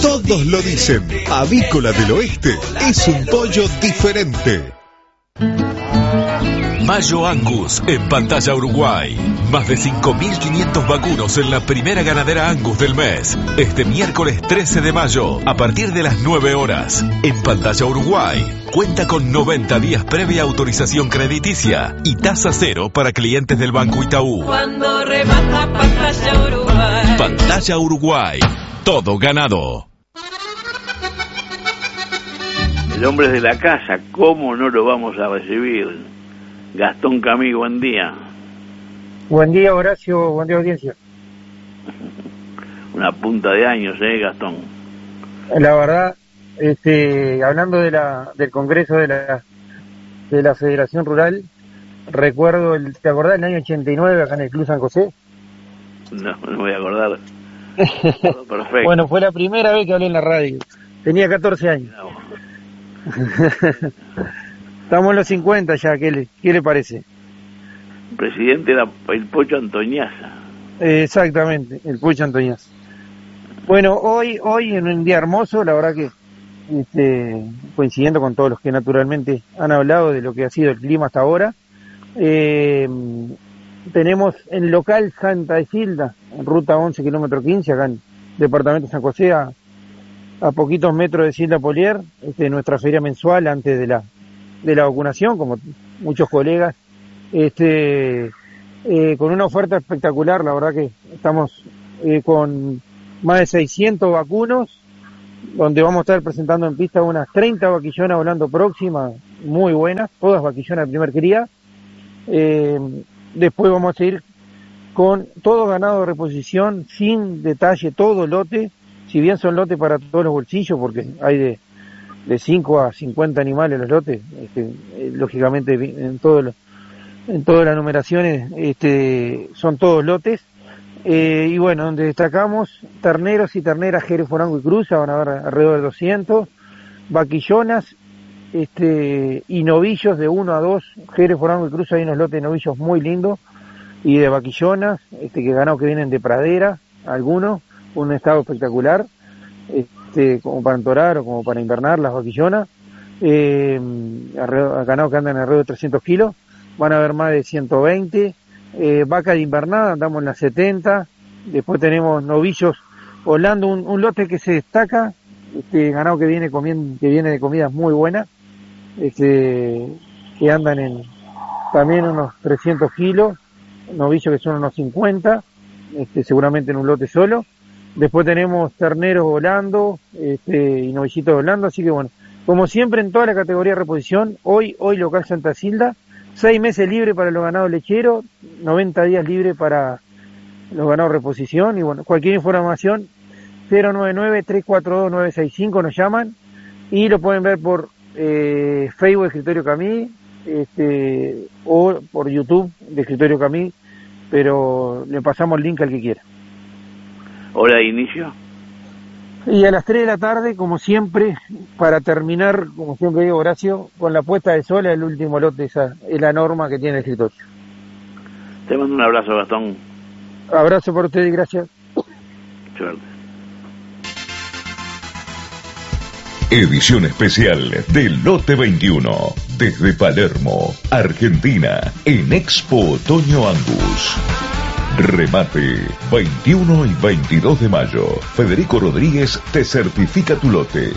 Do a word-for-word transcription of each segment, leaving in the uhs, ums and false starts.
Todos lo dicen, Avícola del Oeste es un pollo diferente. Mayo Angus en Pantalla Uruguay. Más de cinco mil quinientos vacunos en la primera ganadera Angus del mes. Este miércoles trece de mayo, a partir de las nueve horas. En Pantalla Uruguay. Cuenta con noventa días previa autorización crediticia y tasa cero para clientes del Banco Itaú. Cuando remata Pantalla Uruguay. Pantalla Uruguay. Todo ganado. El hombre es de la casa, ¿cómo no lo vamos a recibir? Gastón Camí, buen día. Buen día, Horacio, buen día, audiencia. Una punta de años, ¿eh, Gastón? La verdad, este, hablando de la del Congreso de la de la Federación Rural, recuerdo, el, ¿te acordás del año ochenta y nueve acá en el Club San José? No, no me voy a acordar. Perfecto. Bueno, fue la primera vez que hablé en la radio. Tenía catorce años. No. Estamos en los cincuenta ya, ¿qué le, qué le parece? El presidente era el Pocho Antoñaza. Eh, exactamente, el Pocho Antoñaza. Bueno, hoy hoy en un día hermoso, la verdad que este, coincidiendo con todos los que naturalmente han hablado de lo que ha sido el clima hasta ahora, eh, tenemos en local Santa Isilda, en ruta once, kilómetro quince, acá en departamento de San José, a, a poquitos metros de Silda Polier, este, nuestra feria mensual antes de la de la vacunación, como muchos colegas, este eh, con una oferta espectacular. La verdad que estamos eh, con más de seiscientos vacunos, donde vamos a estar presentando en pista unas treinta vaquillonas volando próximas, muy buenas, todas vaquillonas de primer cría. Eh, después vamos a seguir con todo ganado de reposición, sin detalle, todo lote, si bien son lotes para todos los bolsillos, porque hay de de cinco a cincuenta animales los lotes, este, eh, lógicamente en todo lo, en todas las numeraciones este, son todos lotes, eh, y bueno, donde destacamos terneros y terneras Jerez, Forango y Cruza, van a haber alrededor de doscientos, vaquillonas este, y novillos de uno a dos, Jerez, Forango y Cruza, hay unos lotes de novillos muy lindos, y de vaquillonas, este, que ganado que vienen de pradera, algunos, un estado espectacular, Este, como para entorar o como para invernar las vaquillonas, eh, ganado que andan alrededor de trescientos kilos, van a haber más de ciento veinte, eh, vaca de invernada, andamos en las setenta, después tenemos novillos volando, un, un lote que se destaca, este, ganado que viene comiendo, que viene de comidas muy buenas, este, que andan en también unos trescientos kilos, novillos que son unos cincuenta, este, seguramente en un lote solo. Después tenemos terneros volando este, y novillitos volando, así que bueno, como siempre en toda la categoría de reposición, hoy hoy local Santa Isilda, seis meses libre para los ganados lecheros, noventa días libre para los ganados de reposición, y bueno, cualquier información, cero nueve nueve, tres cuatro dos, nueve seis cinco, nos llaman, y lo pueden ver por eh, Facebook de Escritorio Camí, este, o por YouTube de Escritorio Camí, pero le pasamos el link al que quiera. ¿Hora de inicio? Y a las tres de la tarde, como siempre, para terminar, como siempre digo, Horacio, con la puesta de sol, el último lote, esa es la norma que tiene el escritorio. Te mando un abrazo, Gastón. Abrazo para usted y gracias. Suerte. Edición especial del Lote veintiuno, desde Palermo, Argentina, en Expo Otoño Angus. Remate veintiuno y veintidós de mayo. Federico Rodríguez te certifica tu lote.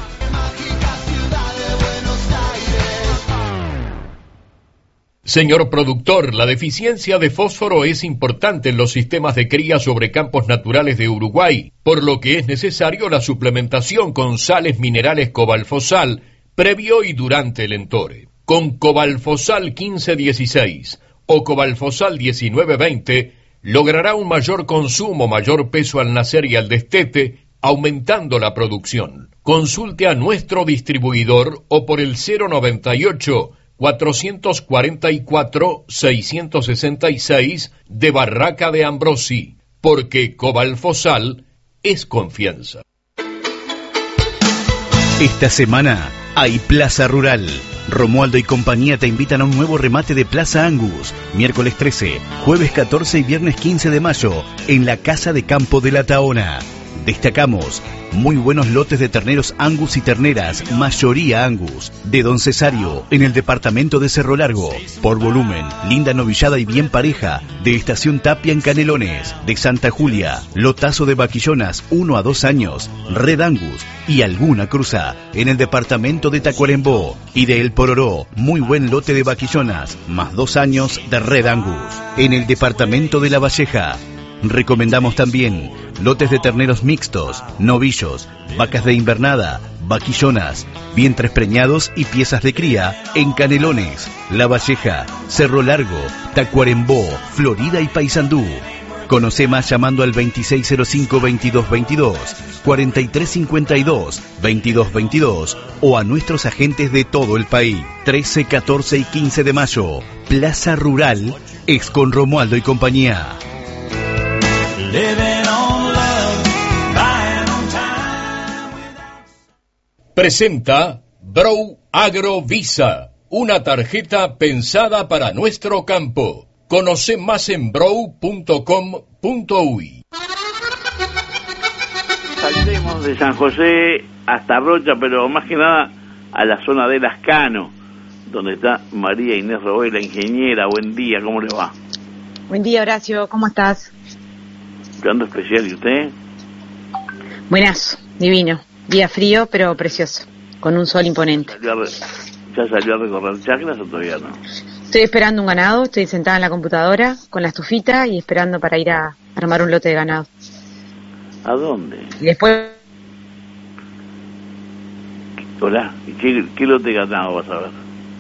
Señor productor, la deficiencia de fósforo es importante en los sistemas de cría sobre campos naturales de Uruguay, por lo que es necesario la suplementación con sales minerales Cobalfosal previo y durante el entore. Con Cobalfosal quince dieciséis o Cobalfosal diecinueve veinte logrará un mayor consumo, mayor peso al nacer y al destete, aumentando la producción. Consulte a nuestro distribuidor o por el cero noventa y ocho, cuatrocientos cuarenta y cuatro, seiscientos sesenta y seis de Barraca de Ambrosi, porque Cobalfosal es confianza. Esta semana hay Plaza Rural. Romualdo y compañía te invitan a un nuevo remate de Plaza Angus, miércoles trece, jueves catorce y viernes quince de mayo, en la Casa de Campo de la Tahona. Destacamos muy buenos lotes de terneros Angus y terneras, mayoría Angus, de Don Cesario, en el departamento de Cerro Largo. Por volumen, linda novillada y bien pareja, de Estación Tapia en Canelones, de Santa Julia, lotazo de vaquillonas uno a dos años, Red Angus y alguna cruza, en el departamento de Tacuarembó. Y de El Pororó, muy buen lote de vaquillonas, más dos años de Red Angus, en el departamento de La Valleja. Recomendamos también lotes de terneros mixtos, novillos, vacas de invernada, vaquillonas, vientres preñados y piezas de cría en Canelones, La Valleja, Cerro Largo, Tacuarembó, Florida y Paysandú. Conoce más llamando al veintiséis cero cinco, veintidós veintidós, cuarenta y tres cincuenta y dos, veintidós veintidós o a nuestros agentes de todo el país. trece, catorce y quince de mayo, Plaza Rural, ex con Romualdo y compañía. Presenta Brow Agro Visa, una tarjeta pensada para nuestro campo. Conoce más en brow punto com punto uy. Saltemos de San José hasta Rocha, pero más que nada a la zona de Lascano, donde está María Inés Robé, la ingeniera. Buen día, ¿cómo le va? Buen día, Horacio, ¿cómo estás? ¿Qué ando especial y usted? Buenazo, divino. Día frío, pero precioso, con un sol imponente. ¿Ya salió a recorrer chacras o todavía no? Estoy esperando un ganado, estoy sentada en la computadora con la estufita y esperando para ir a armar un lote de ganado. ¿A dónde? Y después... Hola, ¿y qué, qué lote de ganado vas a ver?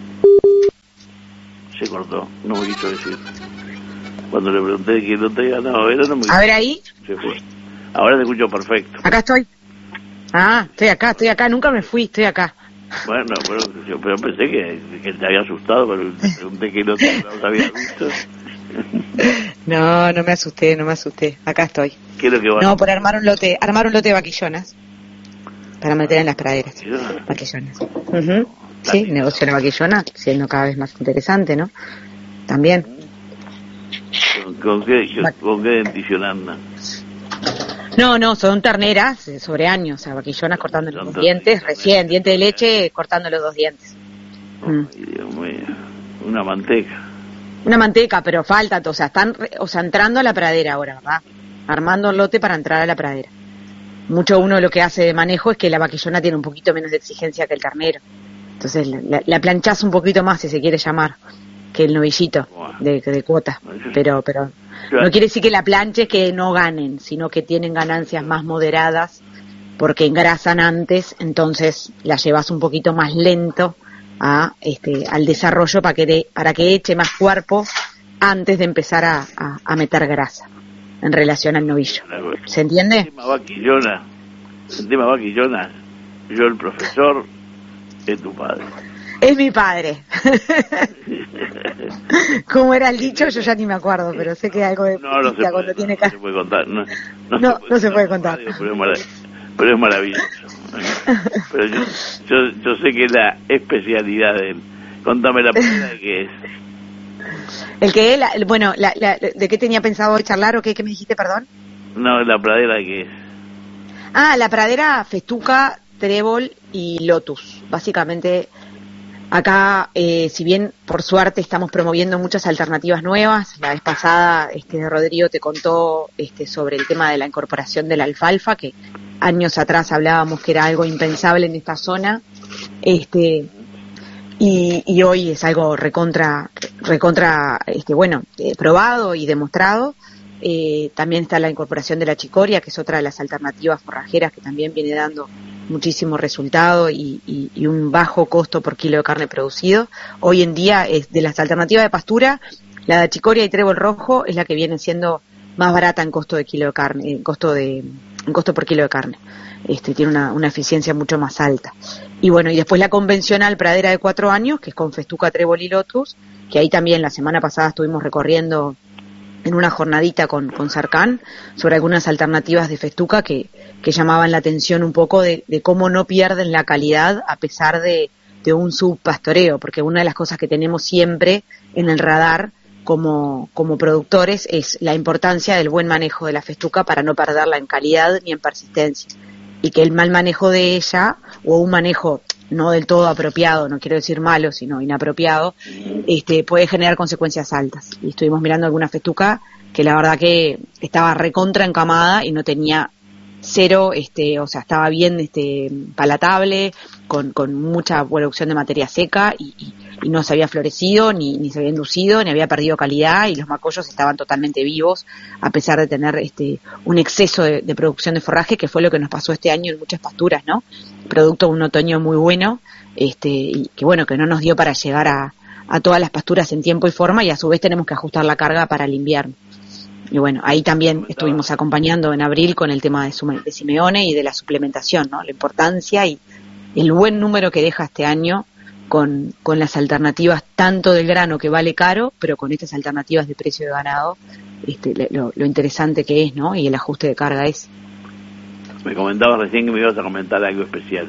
Se cortó, no me quiso decir. Cuando le pregunté qué lote de ganado era, no me quiso. A ver ahí. Se fue. Ahora te escucho perfecto. Acá estoy. Ah, estoy acá, estoy acá, nunca me fui, estoy acá. Bueno, pero yo pero pensé que, que te había asustado, pero te pregunté qué lote no había visto. No, no me asusté, no me asusté. Acá estoy. ¿Qué es lo que va? No, por armar un lote, armar un lote de vaquillonas para meter en las praderas. Vaquillonas. Uh-huh. Sí, negocio de vaquillona, siendo cada vez más interesante, ¿no? También. ¿Con, con qué, con qué dentición anda? No, no, son terneras sobre años, o sea, vaquillonas cortando los dos dientes, recién, diente de leche cortando los dos dientes. Oh, mm. Dios mío, una manteca. Una manteca, pero falta, o sea, están, o sea, entrando a la pradera ahora, ¿verdad? Armando el lote para entrar a la pradera. Mucho uno lo que hace de manejo es que la vaquillona tiene un poquito menos de exigencia que el ternero. Entonces la, la planchás un poquito más, si se quiere llamar, que el novillito de, de cuota. Pero, pero no quiere decir que la planches que no ganen, sino que tienen ganancias más moderadas porque engrasan antes, entonces la llevas un poquito más lento a este al desarrollo para que de, para que eche más cuerpo antes de empezar a, a, a meter grasa en relación al novillo. ¿Se entiende? El tema vaquillona, el tema vaquillona, yo el profesor es tu padre. Es mi padre. ¿Cómo era el dicho? Yo ya ni me acuerdo, pero sé que algo de no, no se puede, cuando no, tiene no se puede contar. No, no, no, se puede, no se puede contar. Radio, pero, es marav- pero es maravilloso. Pero yo, yo, yo sé que es la especialidad de él. Contame la primera de qué es. El que él, bueno, la, la, ¿de qué tenía pensado charlar o qué, qué me dijiste, perdón? No, la pradera de qué es. Ah, la pradera festuca, trébol y lotus. Básicamente, acá, eh, si bien por suerte estamos promoviendo muchas alternativas nuevas, la vez pasada este Rodrigo te contó este sobre el tema de la incorporación de la alfalfa, que años atrás hablábamos que era algo impensable en esta zona, este y, y hoy es algo recontra, recontra, este bueno, eh, probado y demostrado. Eh, también está la incorporación de la chicoria, que es otra de las alternativas forrajeras que también viene dando muchísimo resultado y, y, y un bajo costo por kilo de carne producido. Hoy en día es de las alternativas de pastura, la de chicoria y trébol rojo es la que viene siendo más barata en costo de kilo de carne, en costo de, en costo por kilo de carne. Este tiene una, una eficiencia mucho más alta. Y bueno, y después la convencional pradera de cuatro años, que es con festuca, trébol y lotus, que ahí también la semana pasada estuvimos recorriendo en una jornadita con, con Sarcán sobre algunas alternativas de festuca que, que llamaban la atención un poco de, de cómo no pierden la calidad a pesar de, de un subpastoreo, porque una de las cosas que tenemos siempre en el radar como, como productores es la importancia del buen manejo de la festuca para no perderla en calidad ni en persistencia, y que el mal manejo de ella, o un manejo no del todo apropiado, no quiero decir malo, sino inapropiado, este, puede generar consecuencias altas. Y estuvimos mirando alguna festuca que la verdad que estaba recontra encamada y no tenía cero, este, o sea, estaba bien este, palatable, con, con mucha producción de materia seca y, y, y no se había florecido, ni, ni se había inducido, ni había perdido calidad, y los macollos estaban totalmente vivos, a pesar de tener este, un exceso de, de producción de forraje, que fue lo que nos pasó este año en muchas pasturas, ¿no? Producto de un otoño muy bueno, este, y que bueno, que no nos dio para llegar a, a todas las pasturas en tiempo y forma, y a su vez tenemos que ajustar la carga para el invierno. Y bueno, ahí también estuvimos acompañando en abril con el tema de, Sume, de Simeone y de la suplementación, ¿no? La importancia y el buen número que deja este año con, con las alternativas, tanto del grano, que vale caro, pero con estas alternativas de precio de ganado, este, lo, lo interesante que es, ¿no? Y el ajuste de carga es. Me comentabas recién que me ibas a comentar algo especial.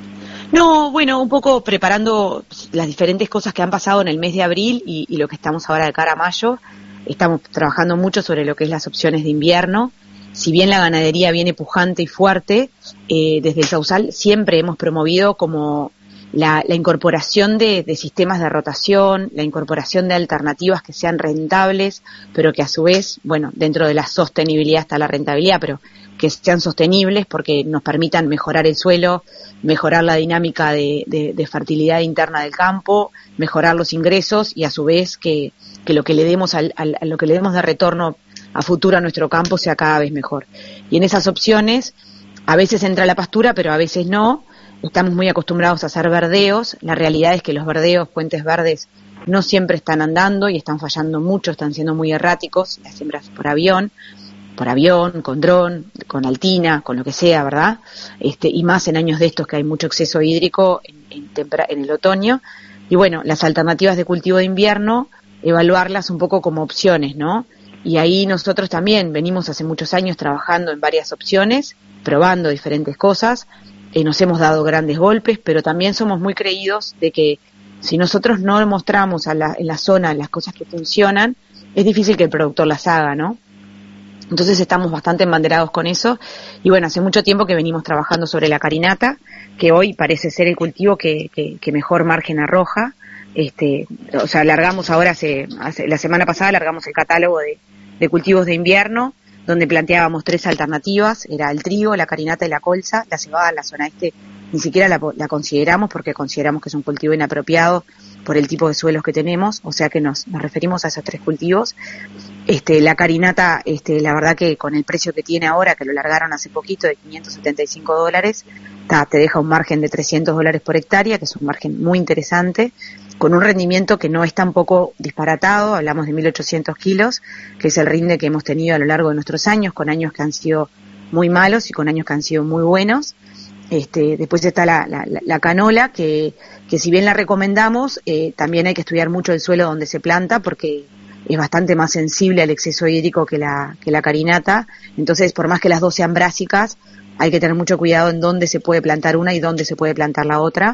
No, bueno, un poco preparando las diferentes cosas que han pasado en el mes de abril y, y lo que estamos ahora de cara a mayo. Estamos trabajando mucho sobre lo que es las opciones de invierno. Si bien la ganadería viene pujante y fuerte, eh, desde el Sausal siempre hemos promovido como la, la incorporación de, de sistemas de rotación, la incorporación de alternativas que sean rentables, pero que a su vez, bueno, dentro de la sostenibilidad está la rentabilidad, pero que sean sostenibles porque nos permitan mejorar el suelo, mejorar la dinámica de, de, de fertilidad interna del campo, mejorar los ingresos y a su vez que, que lo que le demos al, al, a lo que le demos de retorno a futuro a nuestro campo sea cada vez mejor. Y en esas opciones a veces entra la pastura, pero a veces no. Estamos muy acostumbrados a hacer verdeos. La realidad es que los verdeos, puentes verdes, no siempre están andando y están fallando mucho, están siendo muy erráticos, las siembras por avión, por avión, con dron, con altina, con lo que sea, ¿verdad? Este, y más en años de estos que hay mucho exceso hídrico en, en, tempra- en el otoño. Y bueno, las alternativas de cultivo de invierno, evaluarlas un poco como opciones, ¿no? Y ahí nosotros también venimos hace muchos años trabajando en varias opciones, probando diferentes cosas, eh, nos hemos dado grandes golpes, pero también somos muy creídos de que si nosotros no mostramos a la, en la zona las cosas que funcionan, es difícil que el productor las haga, ¿no? Entonces estamos bastante embanderados con eso, y bueno, hace mucho tiempo que venimos trabajando sobre la carinata, que hoy parece ser el cultivo que, que, que mejor margen arroja. Este, o sea, largamos ahora, hace, hace, la semana pasada largamos el catálogo de, de cultivos de invierno, donde planteábamos tres alternativas, era el trigo, la carinata y la colza. La cebada en la zona este ni siquiera la, la consideramos porque consideramos que es un cultivo inapropiado por el tipo de suelos que tenemos, o sea que nos, nos referimos a esos tres cultivos. Este, la carinata, este, la verdad que con el precio que tiene ahora, que lo largaron hace poquito, de quinientos setenta y cinco dólares, ta, te deja un margen de trescientos dólares por hectárea, que es un margen muy interesante, con un rendimiento que no es tampoco disparatado. Hablamos de mil ochocientos kilos, que es el rinde que hemos tenido a lo largo de nuestros años, con años que han sido muy malos y con años que han sido muy buenos. Este, después está la, la, la canola, que, que si bien la recomendamos, eh, también hay que estudiar mucho el suelo donde se planta, porque es bastante más sensible al exceso hídrico que la, que la carinata. Entonces, por más que las dos sean brásicas, hay que tener mucho cuidado en dónde se puede plantar una y dónde se puede plantar la otra.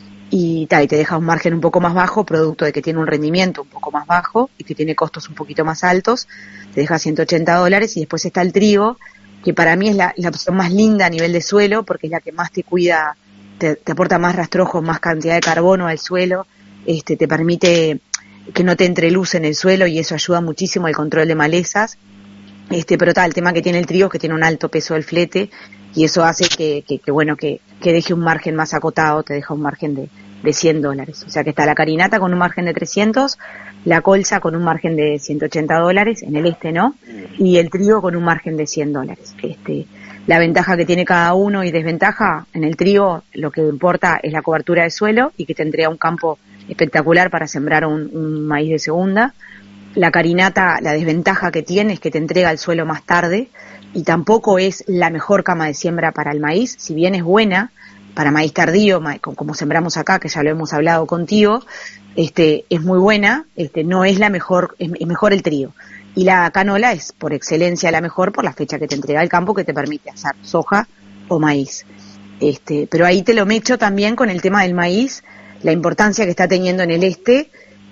Y, ta, y te deja un margen un poco más bajo, producto de que tiene un rendimiento un poco más bajo y que tiene costos un poquito más altos. Te deja ciento ochenta dólares. Y después está el trigo, que para mí es la, la opción más linda a nivel de suelo, porque es la que más te cuida, te, te aporta más rastrojo, más cantidad de carbono al suelo, este, te permite que no te entre luz en el suelo y eso ayuda muchísimo al control de malezas. Este, pero tal, el tema que tiene el trigo es que tiene un alto peso del flete y eso hace que, que, que bueno, que, que deje un margen más acotado, te deja un margen de, de cien dólares. O sea que está la carinata con un margen de trescientos, la colza con un margen de ciento ochenta dólares, en el este, ¿no? Y el trigo con un margen de cien dólares. Este, la ventaja que tiene cada uno y desventaja, en el trigo lo que importa es la cobertura de suelo y que te entrega un campo espectacular para sembrar un, un maíz de segunda. La carinata, la desventaja que tiene es que te entrega el suelo más tarde y tampoco es la mejor cama de siembra para el maíz, si bien es buena para maíz tardío, ma- como sembramos acá, que ya lo hemos hablado contigo, este, es muy buena, este, no es la mejor, es, es mejor el trigo. Y la canola es por excelencia la mejor por la fecha que te entrega el campo, que te permite hacer soja o maíz. Este, pero ahí te lo mecho también con el tema del maíz, la importancia que está teniendo en el este,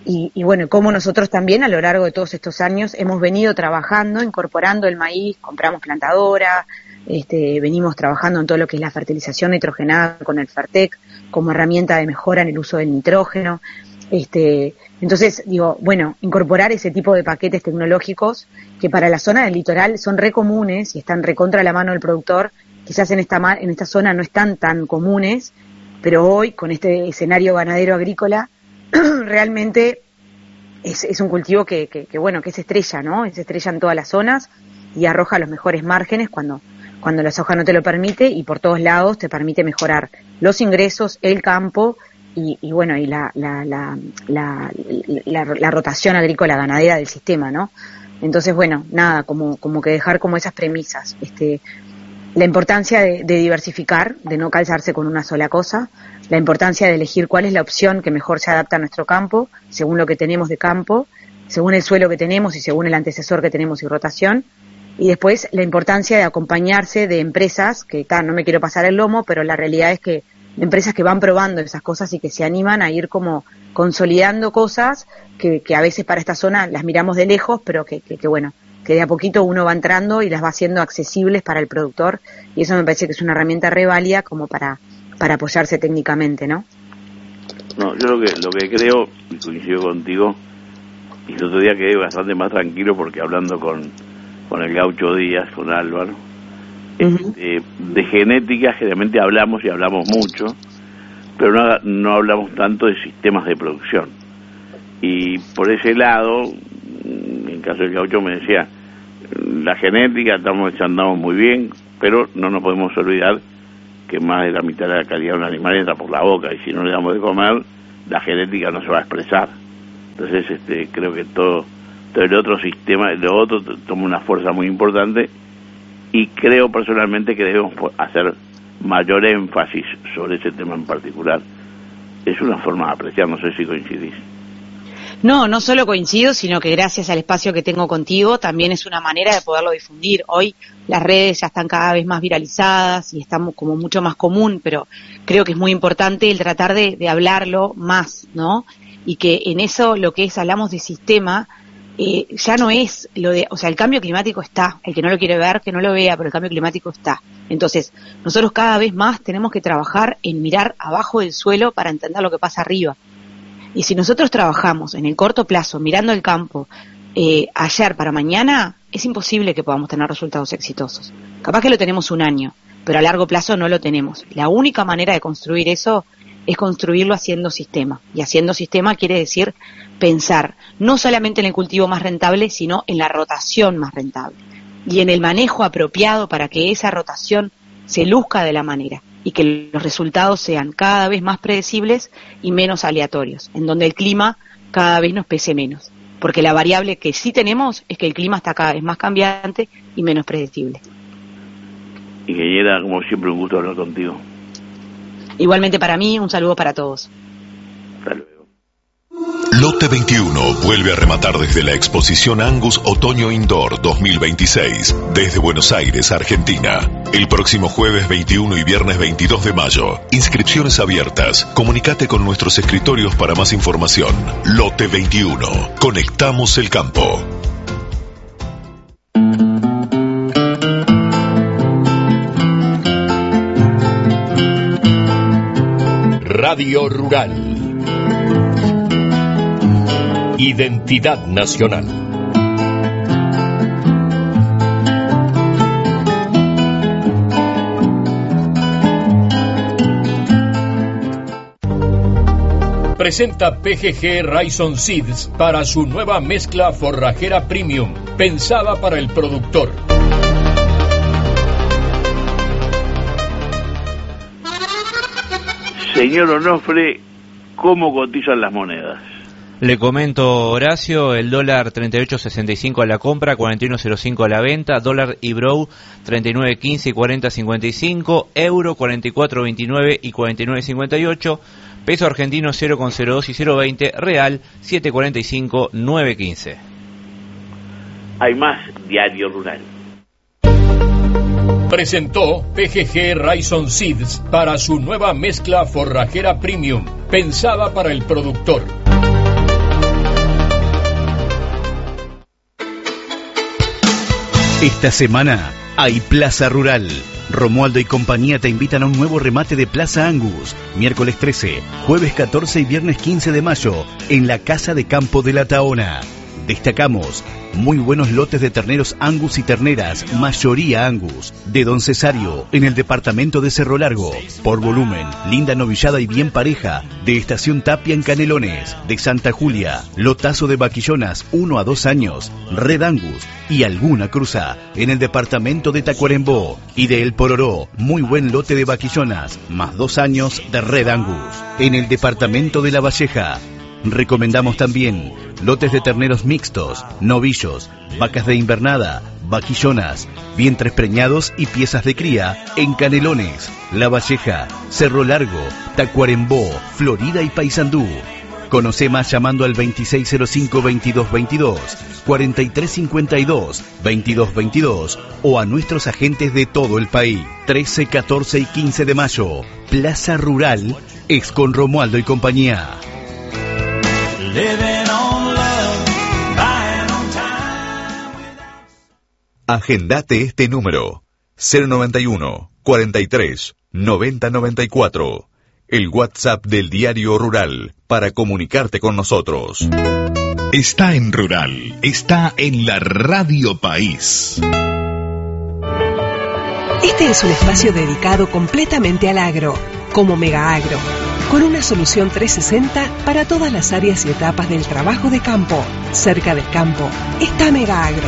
y, y bueno, como nosotros también a lo largo de todos estos años hemos venido trabajando, incorporando el maíz, compramos plantadora, este, venimos trabajando en todo lo que es la fertilización nitrogenada con el Fertec como herramienta de mejora en el uso del nitrógeno. Este, entonces, digo, bueno, incorporar ese tipo de paquetes tecnológicos que para la zona del litoral son re comunes y están recontra la mano del productor, quizás en esta, en esta zona no están tan comunes, pero hoy, con este escenario ganadero agrícola, realmente es, es un cultivo que, que, que, bueno, que es estrella, ¿no? Es estrella en todas las zonas y arroja los mejores márgenes cuando, cuando la soja no te lo permite, y por todos lados te permite mejorar los ingresos, el campo y, y bueno, y la, la, la, la, la, la rotación agrícola ganadera del sistema, ¿no? Entonces, bueno, nada, como, como que dejar como esas premisas, este, la importancia de, de diversificar, de no calzarse con una sola cosa, la importancia de elegir cuál es la opción que mejor se adapta a nuestro campo, según lo que tenemos de campo, según el suelo que tenemos y según el antecesor que tenemos y rotación, y después la importancia de acompañarse de empresas, que ta, no me quiero pasar el lomo, pero la realidad es que empresas que van probando esas cosas y que se animan a ir como consolidando cosas que, que a veces para esta zona las miramos de lejos, pero que, que, que bueno, que de a poquito uno va entrando y las va haciendo accesibles para el productor, y eso me parece que es una herramienta re válida como para, para apoyarse técnicamente, ¿no? No, yo lo que, lo que creo, y coincido contigo, y el otro día quedé bastante más tranquilo porque hablando con, con el Gaucho Díaz, con Álvaro, uh-huh. este, de genética generalmente hablamos y hablamos mucho, pero no, no hablamos tanto de sistemas de producción. Y por ese lado, en el caso del Gaucho me decía, la genética estamos andamos muy bien, pero no nos podemos olvidar que más de la mitad de la calidad de un animal entra por la boca, y si no le damos de comer, la genética no se va a expresar. Entonces este creo que todo, todo el otro sistema, lo otro toma una fuerza muy importante, y creo personalmente que debemos hacer mayor énfasis sobre ese tema en particular. Es una forma de apreciar, no sé si coincidís. No, no solo coincido, sino que gracias al espacio que tengo contigo también es una manera de poderlo difundir. Hoy las redes ya están cada vez más viralizadas y estamos como mucho más común, pero creo que es muy importante el tratar de, de hablarlo más, ¿no? Y que en eso lo que es, hablamos de sistema, eh, ya no es lo de, o sea, el cambio climático está, el que no lo quiere ver, que no lo vea, pero el cambio climático está. Entonces, nosotros cada vez más tenemos que trabajar en mirar abajo del suelo para entender lo que pasa arriba. Y si nosotros trabajamos en el corto plazo, mirando el campo, eh, ayer para mañana, es imposible que podamos tener resultados exitosos. Capaz que lo tenemos un año, pero a largo plazo no lo tenemos. La única manera de construir eso es construirlo haciendo sistema. Y haciendo sistema quiere decir pensar no solamente en el cultivo más rentable, sino en la rotación más rentable. Y en el manejo apropiado para que esa rotación se luzca de la manera, y que los resultados sean cada vez más predecibles y menos aleatorios, en donde el clima cada vez nos pese menos, porque la variable que sí tenemos es que el clima está cada vez más cambiante y menos predecible. Ingeniera, como siempre, un gusto hablar contigo. Igualmente para mí, un saludo para todos. Hasta luego. Lote veintiuno vuelve a rematar desde la exposición Angus Otoño Indoor dos mil veintiséis, desde Buenos Aires, Argentina. El próximo jueves veintiuno y viernes veintidós de mayo. Inscripciones abiertas. Comunicate con nuestros escritorios para más información. Lote veintiuno. Conectamos el campo. Radio Rural. Identidad nacional. Presenta P G G Raison Seeds para su nueva mezcla forrajera premium, pensada para el productor. Señor Onofre, ¿cómo cotizan las monedas? Le comento, Horacio, el dólar treinta y ocho sesenta y cinco a la compra, cuarenta y uno cero cinco a la venta, dólar Ibrow treinta y nueve quince y cuarenta cincuenta y cinco, euro cuarenta y cuatro veintinueve y cuarenta y nueve cincuenta y ocho, peso argentino cero cero dos y cero veinte, real siete cuarenta y cinco nueve quince. Hay más Diario Rural. Presentó P G G Raison Seeds para su nueva mezcla forrajera premium, pensada para el productor. Esta semana hay Plaza Rural. Romualdo y compañía te invitan a un nuevo remate de Plaza Angus, miércoles trece, jueves catorce y viernes quince de mayo, en la Casa de Campo de la Tahona. Destacamos muy buenos lotes de terneros Angus y terneras, mayoría Angus, de Don Cesario, en el departamento de Cerro Largo. Por volumen, linda novillada y bien pareja, de Estación Tapia en Canelones, de Santa Julia, lotazo de vaquillonas uno a dos años, Red Angus y alguna cruza, en el departamento de Tacuarembó. Y de El Pororó, muy buen lote de vaquillonas, más dos años de Red Angus, en el departamento de La Valleja. Recomendamos también lotes de terneros mixtos, novillos, vacas de invernada, vaquillonas, vientres preñados y piezas de cría en Canelones, La Valleja, Cerro Largo, Tacuarembó, Florida y Paysandú. Conoce más llamando al veintiséis cero cinco, veintidós veintidós, cuarenta y tres cincuenta y dos, veintidós veintidós o a nuestros agentes de todo el país. trece, catorce y quince de mayo, Plaza Rural, ex con Romualdo y compañía. Agendate este número: cero noventa y uno, cuarenta y tres, noventa noventa y cuatro. El WhatsApp del Diario Rural para comunicarte con nosotros. Está en Rural, está en la Radio País. Este es un espacio dedicado completamente al agro, como Mega Agro, con una solución trescientos sesenta para todas las áreas y etapas del trabajo de campo. Cerca del campo está Mega Agro.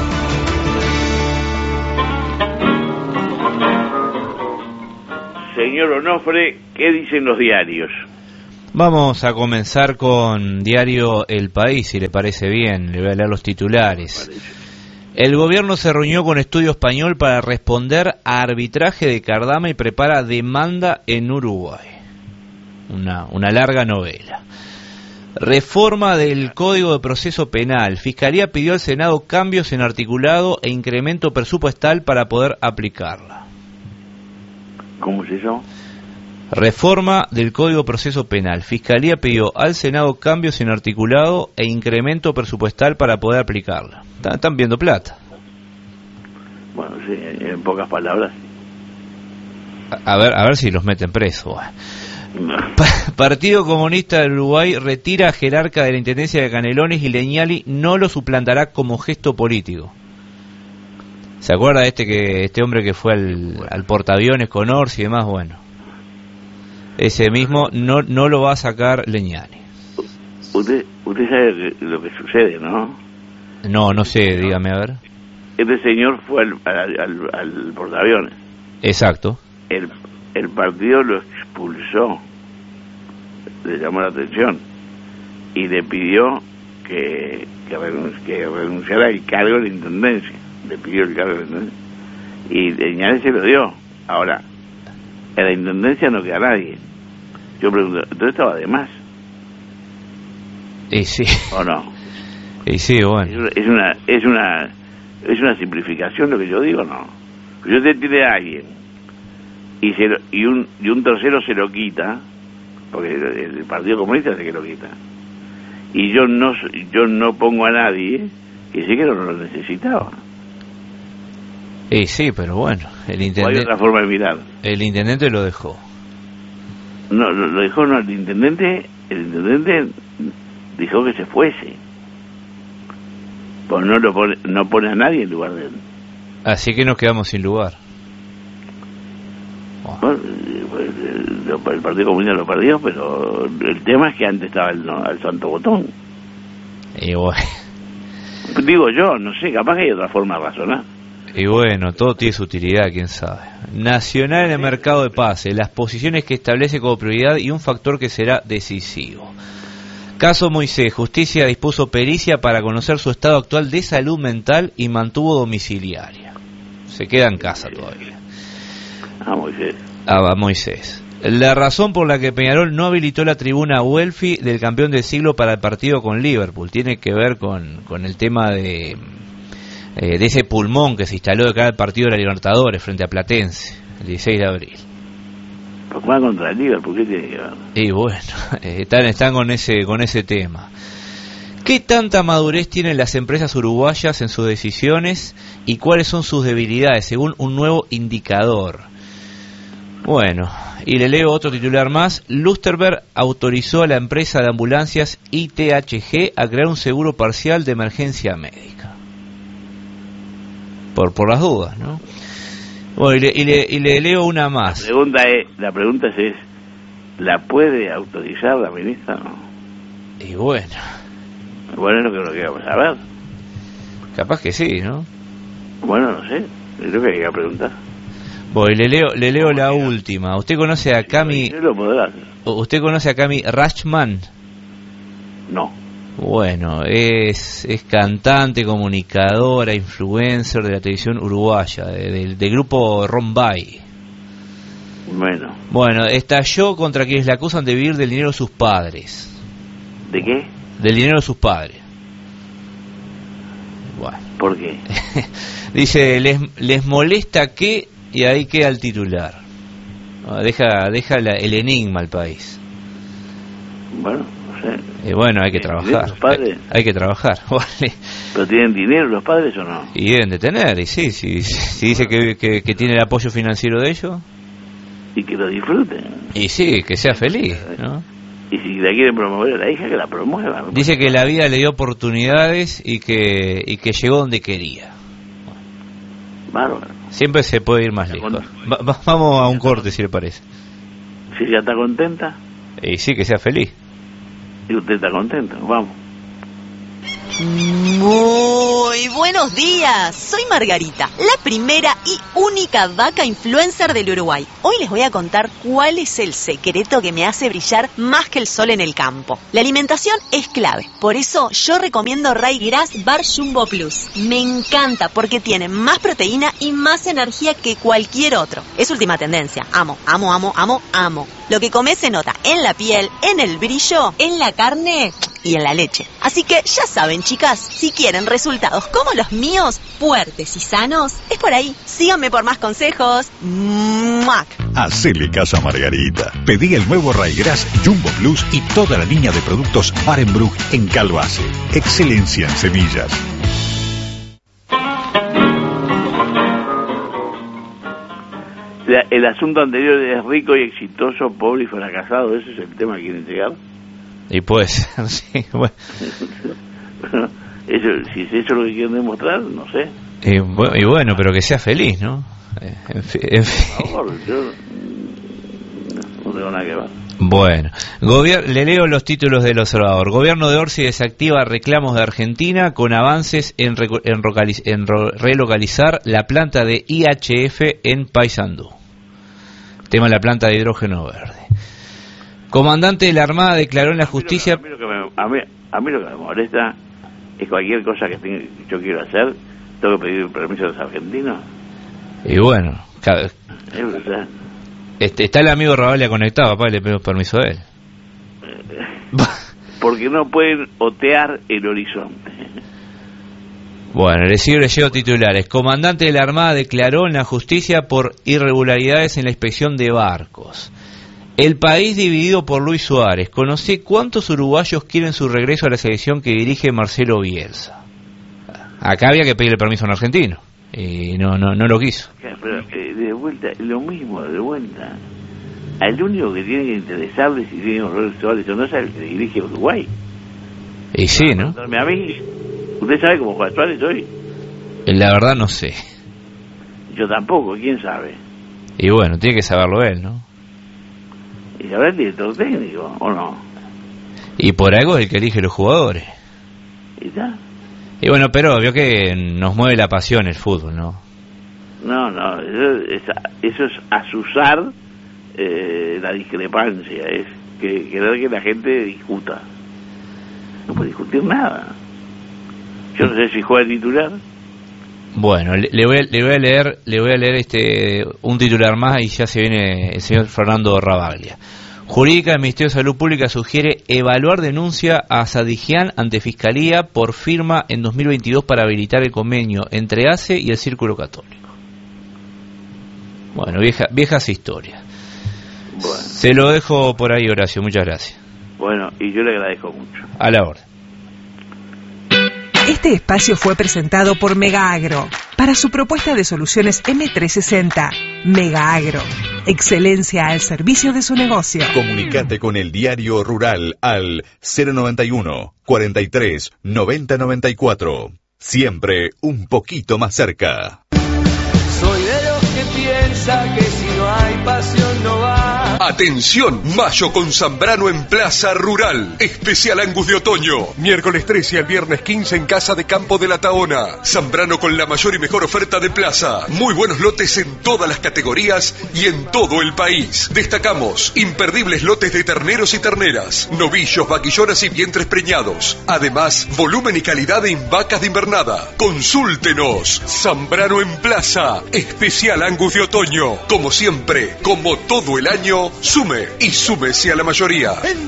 Señor Onofre, ¿qué dicen los diarios? Vamos a comenzar con diario El País, si le parece bien. Le voy a leer los titulares. El gobierno se reunió con Estudio Español para responder a arbitraje de Cardama y prepara demanda en Uruguay. Una, una larga novela. Reforma del Código de Proceso Penal. Fiscalía pidió al Senado cambios en articulado e incremento presupuestal para poder aplicarla. ¿Cómo se llama? Reforma del Código de Proceso Penal. Fiscalía pidió al Senado cambios en articulado e incremento presupuestal para poder aplicarla. Están, están viendo plata. Bueno, sí, en pocas palabras. A, a ver, a ver si los meten presos. No. Partido Comunista del Uruguay retira a jerarca de la Intendencia de Canelones y Leñali no lo suplantará como gesto político. ¿Se acuerda de este que este hombre que fue al, al portaaviones con Orsi y demás? Bueno, ese mismo no no lo va a sacar Leñani. Usted usted sabe lo que sucede, ¿no? No, no sé, dígame a ver. Este señor fue al, al, al, al portaaviones. Exacto. El, el partido lo expulsó, le llamó la atención y le pidió que, que, renun, que renunciara al cargo de la intendencia. Le pidió el cargo de la intendencia y Leñani se lo dio. Ahora, en la intendencia no queda nadie. Yo pregunto, ¿entonces estaba de más? Y sí. ¿O no? Y sí, bueno. Es una, es una, es una simplificación lo que yo digo, ¿no? Yo te tiré a alguien y se lo, y un y un tercero se lo quita, porque el, el Partido Comunista es el que lo quita. Y yo no yo no pongo a nadie que sí que no lo necesitaba. Y sí, pero bueno, el intendente... Hay otra forma de mirar. El intendente lo dejó. No, lo, lo dejó, no, el intendente, el intendente dijo que se fuese. Pues no lo pone, no pone a nadie en lugar de él. Así que nos quedamos sin lugar. Bueno, pues, el Partido Comunista lo perdió, pero el tema es que antes estaba el, no, el Santo Botón. Y bueno. Digo yo, no sé, capaz que hay otra forma de razonar. Y bueno, todo tiene su utilidad, quién sabe. Nacional en el mercado de pase, las posiciones que establece como prioridad y un factor que será decisivo. Caso Moisés, justicia dispuso pericia para conocer su estado actual de salud mental y mantuvo domiciliaria. Se queda en casa todavía. A Moisés. A Moisés. La razón por la que Peñarol no habilitó la tribuna Welfi del campeón del siglo para el partido con Liverpool tiene que ver con, con el tema de... Eh, de ese pulmón que se instaló de cara al partido de la Libertadores frente a Platense el dieciséis de abril. ¿Por qué contra el Liverpool? ¿Qué tiene que ver? Y bueno, eh, están, están con ese con ese tema. ¿Qué tanta madurez tienen las empresas uruguayas en sus decisiones y cuáles son sus debilidades según un nuevo indicador? Bueno, y le leo otro titular más. Lusterberg autorizó a la empresa de ambulancias I T H G a crear un seguro parcial de emergencia médica. Por por las dudas, ¿no? Bueno, y le, y le, y le leo una más. La pregunta es, la pregunta es, ¿la puede autorizar la ministra o no? Y bueno. Bueno, es lo que lo queremos saber. Capaz que sí, ¿no? Bueno, no sé, es lo que hay que preguntar. Voy, le leo, le leo la última. ¿Usted conoce a Cami? ¿Usted conoce a Cami Rachman? No. Bueno, es, es cantante, comunicadora, influencer de la televisión uruguaya, del de, de grupo Rombay. Bueno. Bueno, estalló contra quienes la acusan de vivir del dinero de sus padres. ¿De qué? Del dinero de sus padres. Bueno. ¿Por qué? Dice, les, les molesta que... Y ahí queda el titular. Deja, deja la, el enigma al país. Bueno, no sé. Y bueno, hay que trabajar. ¿Los padres? Hay, hay que trabajar. Vale. ¿Pero tienen dinero los padres o no? Y deben de tener, y sí, sí, sí dice que, que, que tiene el apoyo financiero de ellos. Y que lo disfruten. Y sí, que sea feliz, ¿no? Y si la quieren promover a la hija, que la promueva. Dice que la vida le dio oportunidades y que, y que llegó donde quería. Bárbaro. Siempre se puede ir más lejos. Va, va, vamos a un corte, si le parece. Si ella está contenta. Y sí, que sea feliz. Y usted está contento, vamos. Muy buenos días, soy Margarita, la primera y única vaca influencer del Uruguay. Hoy les voy a contar cuál es el secreto que me hace brillar más que el sol en el campo. La alimentación es clave, por eso yo recomiendo Ryegrass Bar Jumbo Plus. Me encanta porque tiene más proteína y más energía que cualquier otro. Es última tendencia, amo, amo, amo, amo, amo. Lo que comes se nota en la piel, en el brillo, en la carne y en la leche. Así que ya saben, chicas, si quieren resultados como los míos, fuertes y sanos, es por ahí. Síganme por más consejos. ¡Muac! Hacele caso a Margarita. Pedí el nuevo Ryegrass Jumbo Plus y toda la línea de productos Barenbruch en Calvace. Excelencia en semillas. La, el asunto anterior es rico y exitoso, pobre y fracasado. ¿Ese es el tema que quieren llegar? Y puede ser, sí. Bueno, bueno eso, si es eso lo que quieren demostrar, no sé. Y, bueno, y bueno, pero que sea feliz, ¿no? Eh, en fin, en fin. Por favor, yo no tengo nada que ver. Bueno, Gobier- le leo los títulos del observador. Gobierno de Orsi desactiva reclamos de Argentina con avances en, reco- en, rocaliz- en ro- relocalizar la planta de I H F en Paysandú. Tema de la planta de hidrógeno verde. Comandante de la Armada declaró en la justicia... A mí lo que me, a mí, a mí lo que me molesta es cualquier cosa que tenga, yo quiero hacer, tengo que pedir permiso a los argentinos. Y bueno, cada... Es verdad. Este, está el amigo Rabaglia conectado, papá, le pido permiso a él. Porque no pueden otear el horizonte. Bueno, le sigo leyendo titulares. Comandante de la Armada declaró en la justicia por irregularidades en la inspección de barcos. El país dividido por Luis Suárez. Conocí cuántos uruguayos quieren su regreso a la selección que dirige Marcelo Bielsa. Acá había que pedirle permiso a un argentino. Y no, no, no lo quiso. Pero eh, de vuelta, lo mismo, de vuelta. Al único que tiene que interesarle si tiene Roberto Suárez o no es el que dirige Uruguay. Y sí, ¿no? A mí, ¿usted sabe cómo juega Suárez hoy? La verdad no sé. Yo tampoco, ¿quién sabe? Y bueno, tiene que saberlo él, ¿no? Y saber el director técnico, ¿o no? Y por algo es el que elige los jugadores. ¿Y está? Y bueno, pero vio que nos mueve la pasión el fútbol, ¿no? No, no, eso es, eso es asusar eh, la discrepancia, es que querer que la gente discuta. No puede discutir nada. Yo no sé si juega el titular. Bueno, le, le, voy a, le voy a leer, le voy a leer este un titular más y ya se viene el señor Fernando Rabaglia. Jurídica del Ministerio de Salud Pública sugiere evaluar denuncia a Sadigian ante Fiscalía por firma en dos mil veintidós para habilitar el convenio entre A C E y el Círculo Católico. Bueno, vieja, viejas historias. Bueno. Se lo dejo por ahí, Horacio, muchas gracias. Bueno, y yo le agradezco mucho. A la orden. Este espacio fue presentado por Mega Agro para su propuesta de soluciones eme trescientos sesenta. Mega Agro, excelencia al servicio de su negocio. Comunicate con el Diario Rural al cero noventa y uno, cuarenta y tres, noventa noventa y cuatro. Siempre un poquito más cerca. Soy de los que piensa que si no hay pasión no va. Atención, mayo con Zambrano en Plaza Rural. Especial Angus de otoño. Miércoles trece al viernes quince en Casa de Campo de la Tahona. Zambrano con la mayor y mejor oferta de plaza. Muy buenos lotes en todas las categorías y en todo el país. Destacamos imperdibles lotes de terneros y terneras, novillos, vaquillonas y vientres preñados. Además, volumen y calidad en vacas de invernada. Consúltenos. Zambrano en Plaza. Especial Angus de otoño. Como siempre, como todo el año, sume y súmese a la mayoría.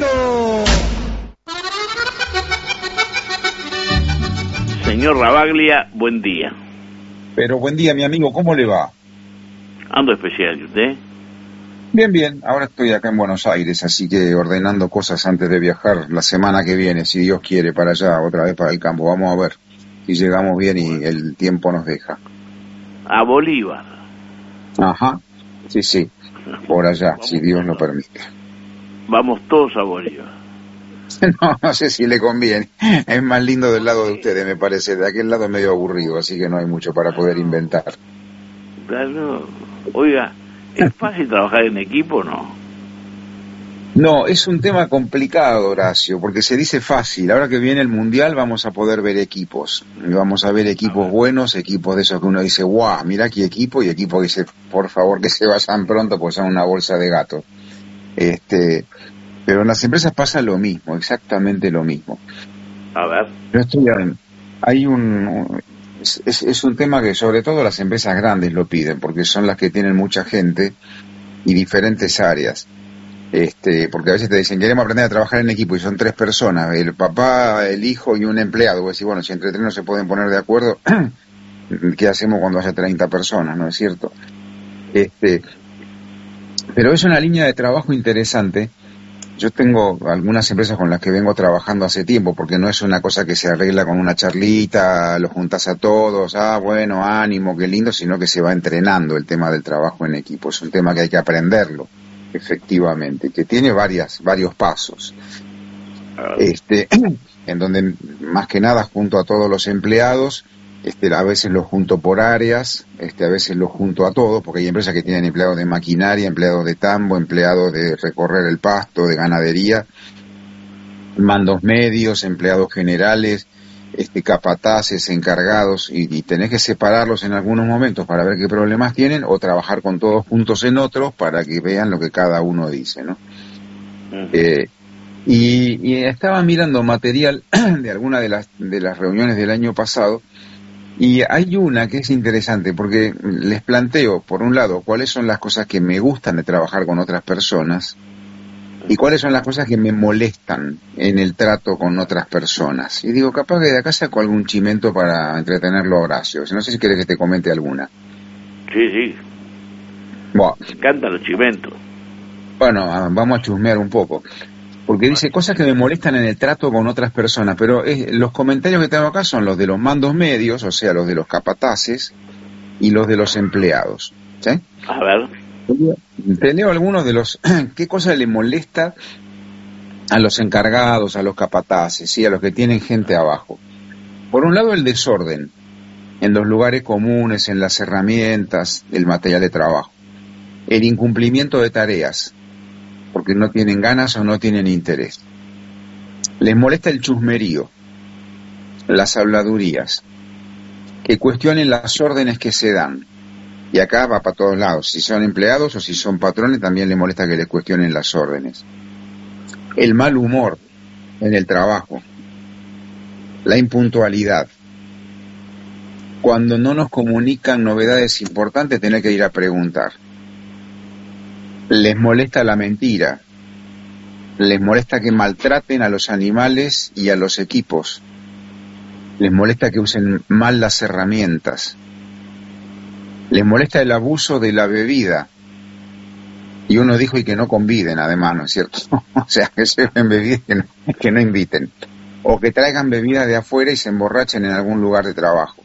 Señor Rabaglia, buen día. Pero buen día, mi amigo, ¿cómo le va? Ando especial, ¿y usted? Bien, bien, ahora estoy acá en Buenos Aires, así que ordenando cosas antes de viajar la semana que viene, si Dios quiere, para allá, otra vez para el campo. Vamos a ver si llegamos bien y el tiempo nos deja. A Bolívar. Ajá, sí, sí, por allá, Vamos si Dios lo permite. Vamos todos a Bolívar. No, no sé si le conviene. Es más lindo del lado de ustedes, me parece. De aquel lado es medio aburrido, así que no hay mucho para poder inventar. Claro. Oiga, ¿es fácil trabajar en equipo o no? No, es un tema complicado, Horacio, porque se dice fácil. Ahora que viene el Mundial vamos a poder ver equipos. Vamos a ver equipos buenos, equipos de esos que uno dice, guau, mira qué equipo, y equipos que dice, por favor que se vayan pronto porque son una bolsa de gato. Este, pero en las empresas pasa lo mismo, exactamente lo mismo. A ver. Yo estoy, hay un, es, es, es un tema que sobre todo las empresas grandes lo piden, porque son las que tienen mucha gente y diferentes áreas. Este, porque a veces te dicen, queremos aprender a trabajar en equipo, y son tres personas, el papá, el hijo y un empleado. Vos decís, bueno, si entre tres no se pueden poner de acuerdo, ¿qué hacemos cuando haya treinta personas? ¿No es cierto? Este, pero es una línea de trabajo interesante. Yo tengo algunas empresas con las que vengo trabajando hace tiempo, porque no es una cosa que se arregla con una charlita, lo juntás a todos, ah, bueno, ánimo, qué lindo, sino que se va entrenando el tema del trabajo en equipo. Es un tema que hay que aprenderlo, efectivamente, que tiene varias, varios pasos. Este, en donde más que nada junto a todos los empleados, este, a veces los junto por áreas, este, a veces los junto a todos, porque hay empresas que tienen empleados de maquinaria, empleados de tambo, empleados de recorrer el pasto, de ganadería, mandos medios, empleados generales, este, capataces, encargados, y, y tenés que separarlos en algunos momentos para ver qué problemas tienen, o trabajar con todos juntos en otros para que vean lo que cada uno dice, ¿no? Uh-huh. Eh, y, y estaba mirando material de alguna de las, de las reuniones del año pasado, y hay una que es interesante porque les planteo, por un lado, cuáles son las cosas que me gustan de trabajar con otras personas y cuáles son las cosas que me molestan en el trato con otras personas. Y digo, capaz que de acá saco algún chimento para entretenerlo a Horacio. No sé si quieres que te comente alguna. Sí, sí. Bueno. Me encantan los chimentos. Bueno, vamos a chusmear un poco. Porque dice cosas que me molestan en el trato con otras personas, pero es, los comentarios que tengo acá son los de los mandos medios, o sea, los de los capataces y los de los empleados. ¿Sí? A ver. Te leo algunos de los... ¿Qué cosa le molesta a los encargados, a los capataces, ¿sí? A los que tienen gente abajo? Por un lado, el desorden en los lugares comunes, en las herramientas, el material de trabajo. El incumplimiento de tareas, porque no tienen ganas o no tienen interés. Les molesta el chusmerío, las habladurías, que cuestionen las órdenes que se dan. Y acá va para todos lados, si son empleados o si son patrones, también les molesta que les cuestionen las órdenes. El mal humor en el trabajo, la impuntualidad. Cuando no nos comunican novedades importantes, tener que ir a preguntar. Les molesta la mentira, les molesta que maltraten a los animales y a los equipos, les molesta que usen mal las herramientas, les molesta el abuso de la bebida, y uno dijo y que no conviden, además, ¿no es cierto? O sea, que sirven bebidas que no, que no inviten. o que traigan bebidas de afuera y se emborrachen en algún lugar de trabajo.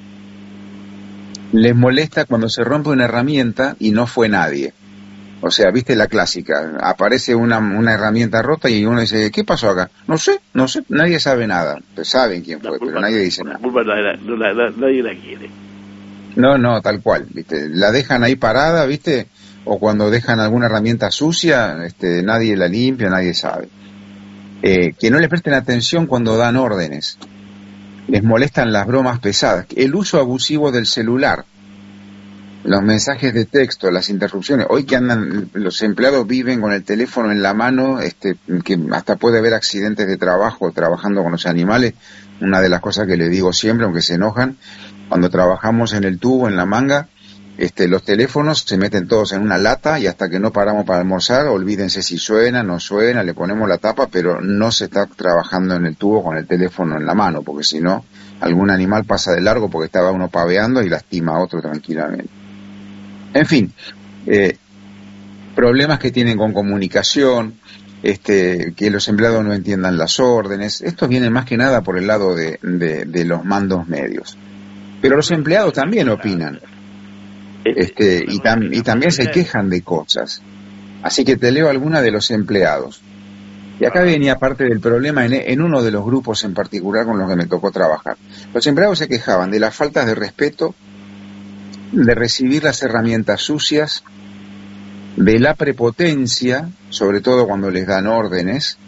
Les molesta cuando se rompe una herramienta y no fue nadie. O sea, viste la clásica, aparece una, una herramienta rota y uno dice, ¿qué pasó acá? No sé, no sé, nadie sabe nada. Pues saben quién fue, pero nadie dice nada. La culpa no la, no la, la, nadie la quiere. No, no, tal cual, viste, la dejan ahí parada, viste, o cuando dejan alguna herramienta sucia, este, nadie la limpia, nadie sabe. Eh, que no le presten atención cuando dan órdenes. Les molestan las bromas pesadas, el uso abusivo del celular, los mensajes de texto, las interrupciones. Hoy que andan, los empleados viven con el teléfono en la mano, este, que hasta puede haber accidentes de trabajo trabajando con los animales. Una de las cosas que les digo siempre, aunque se enojan, cuando trabajamos en el tubo, en la manga, este, los teléfonos se meten todos en una lata y hasta que no paramos para almorzar, olvídense si suena, no suena, le ponemos la tapa, pero no se está trabajando en el tubo con el teléfono en la mano, porque si no, algún animal pasa de largo porque estaba uno paveando y lastima a otro tranquilamente. En fin, eh, problemas que tienen con comunicación, este, que los empleados no entiendan las órdenes. Esto viene más que nada por el lado de, de, de los mandos medios. Pero los empleados también opinan, este, y, tam, y también se quejan de cosas. Así que te leo alguna de los empleados. Y acá venía parte del problema en, en uno de los grupos en particular con los que me tocó trabajar. Los empleados se quejaban de las faltas de respeto, de recibir las herramientas sucias, de la prepotencia, sobre todo cuando les dan órdenes,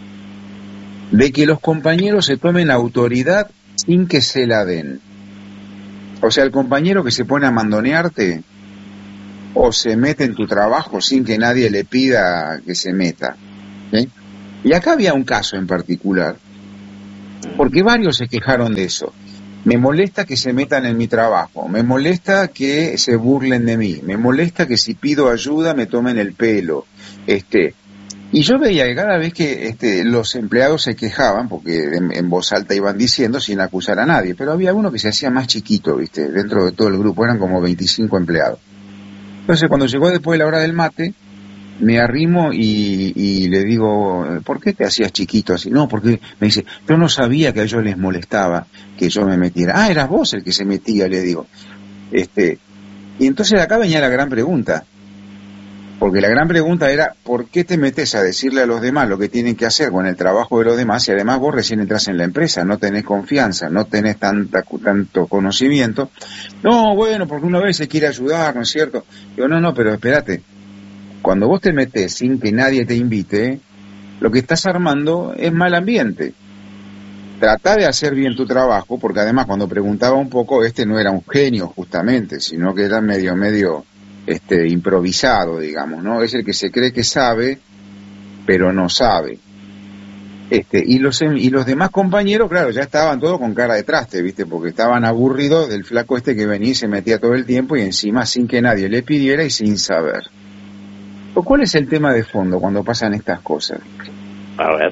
de que los compañeros se tomen autoridad sin que se la den. O sea, el compañero que se pone a mandonearte o se mete en tu trabajo sin que nadie le pida que se meta. ¿Sí? Y acá había un caso en particular, porque varios se quejaron de eso. Me molesta que se metan en mi trabajo, me molesta que se burlen de mí, me molesta que si pido ayuda me tomen el pelo. Este, y yo veía que cada vez que este, los empleados se quejaban, porque en, en voz alta iban diciendo sin acusar a nadie, pero había uno que se hacía más chiquito, viste, dentro de todo el grupo, eran como veinticinco empleados. Entonces cuando llegó después de la hora del mate, me arrimo y, y le digo, ¿por qué te hacías chiquito así? No, porque me dice, yo no sabía que a ellos les molestaba que yo me metiera. Ah, eras vos el que se metía, le digo. Este, y entonces acá venía la gran pregunta, porque la gran pregunta era, ¿por qué te metes a decirle a los demás lo que tienen que hacer con el trabajo de los demás y además vos recién entras en la empresa, no tenés confianza, no tenés tanta, tanto conocimiento? No, bueno, porque una vez se quiere ayudar, ¿no es cierto? Digo, no, no, pero espérate. Cuando vos te metés sin que nadie te invite, lo que estás armando es mal ambiente. Tratá de hacer bien tu trabajo, porque además cuando preguntaba un poco, este no era un genio justamente, sino que era medio, medio este, improvisado, digamos, ¿no? Es el que se cree que sabe, pero no sabe. Este, y los y los demás compañeros, claro, ya estaban todos con cara de traste, ¿viste? Porque estaban aburridos del flaco este que venía y se metía todo el tiempo y encima sin que nadie le pidiera y sin saber. ¿Cuál es el tema de fondo cuando pasan estas cosas? A ver.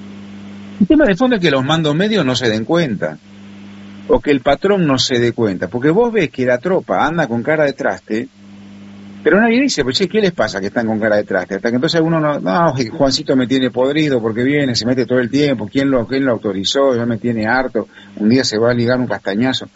El tema de fondo es que los mandos medios no se den cuenta, o que el patrón no se dé cuenta, porque vos ves que la tropa anda con cara de traste, pero nadie dice, pues che, ¿qué les pasa que están con cara de traste? Hasta que entonces uno no, no, Juancito me tiene podrido porque viene, se mete todo el tiempo, ¿quién lo, quién lo autorizó? Ya me tiene harto, un día se va a ligar un castañazo.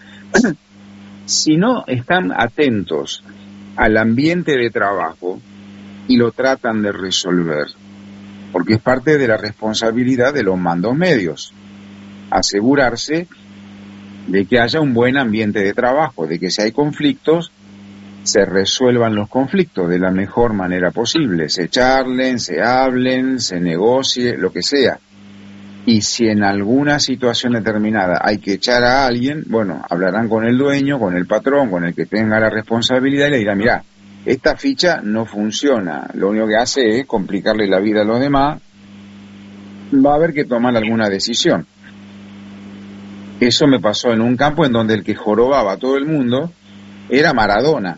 Si no están atentos al ambiente de trabajo, y lo tratan de resolver, porque es parte de la responsabilidad de los mandos medios, asegurarse de que haya un buen ambiente de trabajo, de que si hay conflictos, se resuelvan los conflictos de la mejor manera posible, se charlen, se hablen, se negocie, lo que sea. Y si en alguna situación determinada hay que echar a alguien, bueno, hablarán con el dueño, con el patrón, con el que tenga la responsabilidad y le dirán, mirá, esta ficha no funciona, lo único que hace es complicarle la vida a los demás, va a haber que tomar alguna decisión. Eso me pasó en un campo en donde el que jorobaba a todo el mundo era Maradona,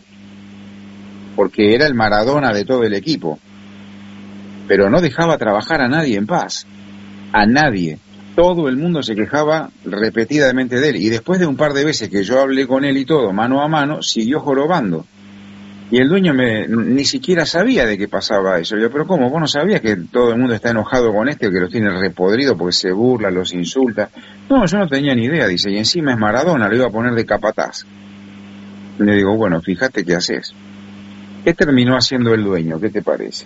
porque era el Maradona de todo el equipo, pero no dejaba trabajar a nadie en paz, a nadie. Todo el mundo se quejaba repetidamente de él, y después de un par de veces que yo hablé con él y todo, mano a mano, siguió jorobando. Y el dueño me, ni siquiera sabía de qué pasaba eso. Yo, pero ¿cómo? ¿Vos no sabías que todo el mundo está enojado con este, que los tiene repodrido porque se burla, los insulta? No, yo no tenía ni idea, dice, y encima es Maradona, lo iba a poner de capataz. Y le digo, bueno, fíjate qué haces. ¿Qué terminó haciendo el dueño? ¿Qué te parece?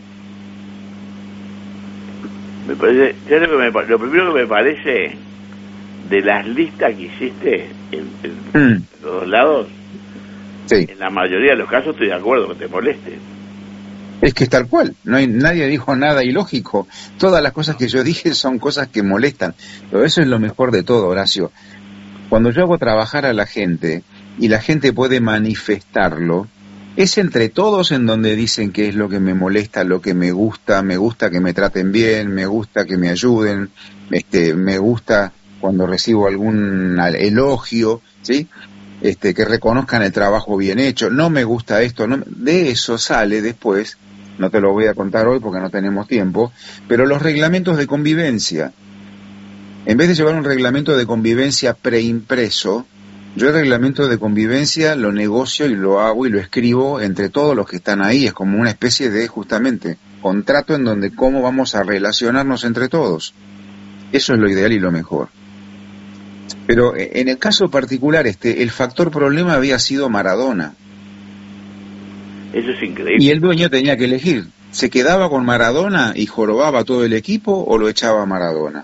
Me parece, ya lo, que me, lo primero que me parece de las listas que hiciste en, en mm. los dos lados, sí. En la mayoría de los casos estoy de acuerdo que te moleste. Es que es tal cual, no hay, nadie dijo nada ilógico. Todas las cosas que yo dije son cosas que molestan. Pero eso es lo mejor de todo, Horacio. Cuando yo hago trabajar a la gente y la gente puede manifestarlo, es entre todos en donde dicen qué es lo que me molesta, lo que me gusta, me gusta que me traten bien, me gusta que me ayuden, este, me gusta cuando recibo algún elogio, ¿sí? Este, que reconozcan el trabajo bien hecho, no me gusta esto, no, de eso sale después, no te lo voy a contar hoy porque no tenemos tiempo, pero los reglamentos de convivencia. En vez de llevar un reglamento de convivencia preimpreso, yo el reglamento de convivencia lo negocio y lo hago y lo escribo entre todos los que están ahí, es como una especie de, justamente, contrato en donde cómo vamos a relacionarnos entre todos. Eso es lo ideal y lo mejor. Pero en el caso particular, este, el factor problema había sido Maradona. Eso es increíble. Y el dueño tenía que elegir, ¿se quedaba con Maradona y jorobaba todo el equipo o lo echaba a Maradona?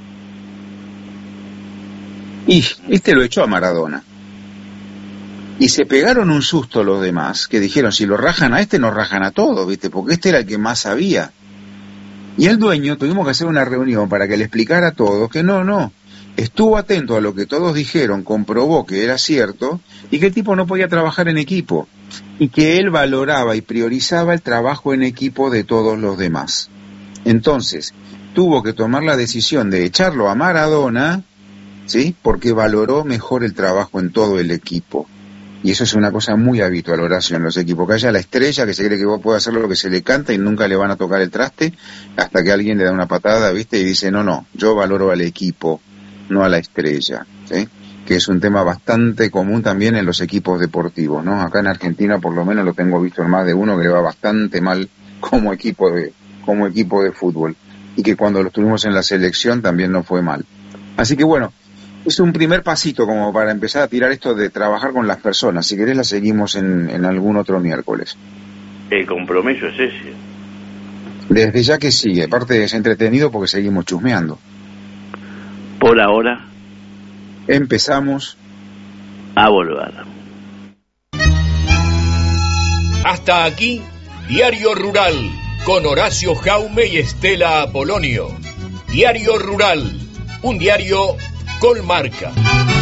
Y este lo echó a Maradona. Y se pegaron un susto los demás, que dijeron, si lo rajan a este, nos rajan a todos, ¿viste? Porque este era el que más sabía. Y el dueño, tuvimos que hacer una reunión para que le explicara a todos que no, no, estuvo atento a lo que todos dijeron, comprobó que era cierto y que el tipo no podía trabajar en equipo y que él valoraba y priorizaba el trabajo en equipo de todos los demás. Entonces, tuvo que tomar la decisión de echarlo a Maradona, ¿sí? Porque valoró mejor el trabajo en todo el equipo. Y eso es una cosa muy habitual, Horacio, en los equipos, que haya la estrella que se cree que vos podés hacer lo que se le canta y nunca le van a tocar el traste hasta que alguien le da una patada, ¿viste? Y dice, no, no, yo valoro al equipo, no a la estrella, ¿sí? Que es un tema bastante común también en los equipos deportivos, ¿no? Acá en Argentina por lo menos lo tengo visto en más de uno que le va bastante mal como equipo de, como equipo de fútbol, y que cuando lo tuvimos en la selección también no fue mal. Así que bueno, es un primer pasito como para empezar a tirar esto de trabajar con las personas. Si querés la seguimos en, en algún otro miércoles. El compromiso es ese. Desde ya que sigue, aparte es entretenido porque seguimos chusmeando. Por ahora empezamos a volver. Hasta aquí, Diario Rural, con Horacio Jaume y Estela Apolonio. Diario Rural, un diario con marca.